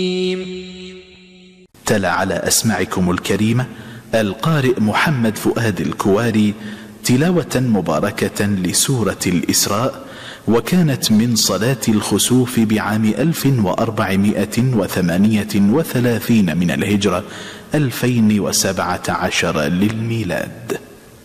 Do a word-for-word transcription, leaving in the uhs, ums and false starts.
تلا على أسماعكم الكريمة القارئ محمد فؤاد الكواري تلاوة مباركة لسورة الإسراء، وكانت من صلاة الخسوف بعام ألف وأربعمائة وثمانية وثلاثين من الهجرة، ألفين وسبعة عشر للميلاد.